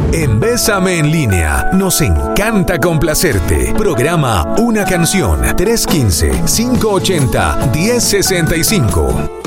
En Bésame en Línea, nos encanta complacerte. Programa Una Canción, 315-580-1065.